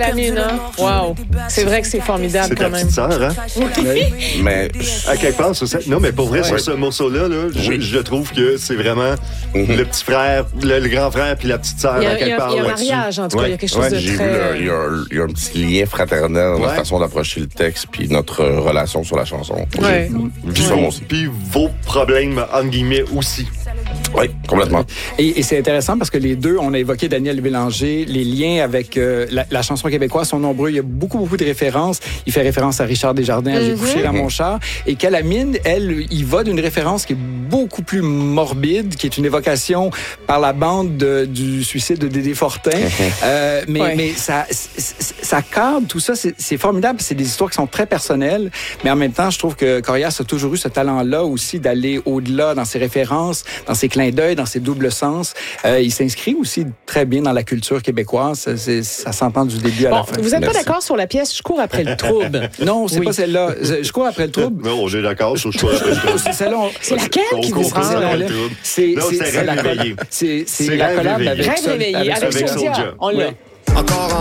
Tamina, wow. C'est vrai que c'est formidable C'est quand ta même. petite sœur, hein? Mais À quelque part, sur ça. Non, mais pour vrai, sur ce morceau-là, je trouve que c'est vraiment le petit frère, le grand frère, puis la petite sœur, Il y a, à quelque part. il y a un là-dessus. mariage, en tout cas. Il y a quelque chose de j'ai vu, très... il y a un petit lien fraternel dans la Ouais. façon d'approcher le texte puis notre relation sur la chanson. Ouais. J'ai vu ça, moi aussi. Puis vos problèmes, entre guillemets, aussi. Oui, complètement. Et c'est intéressant parce que les deux, on a évoqué Daniel Bélanger, les liens avec la chanson québécoise sont nombreux. Il y a beaucoup de références. Il fait référence à Richard Desjardins, à J'ai couché dans mon char. Et Calamine, elle, il va d'une référence qui est beaucoup plus morbide, qui est une évocation par la bande du suicide de Dédé Fortin. Mais ça cadre, tout ça, c'est formidable. C'est des histoires qui sont très personnelles. Mais en même temps, je trouve que Corias a toujours eu ce talent-là aussi d'aller au-delà dans ses références, dans ses clins d'œil, dans ses doubles sens. Il s'inscrit aussi très bien dans la culture québécoise. Ça s'entend du début à la fin. Vous n'êtes pas d'accord sur la pièce « Je cours après le trouble ». Non, c'est pas celle-là. Je cours après le trouble. Non, j'ai d'accord sur je cours après le trouble. C'est celle-là. C'est laquelle qui vous court rend? après le trouble. C'est Non, c'est la Rêve réveillé. C'est C'est la Rêve collab réveillé. avec Rêve réveillé, avec avec Soulja. Soulja. On l'a. Ouais. Encore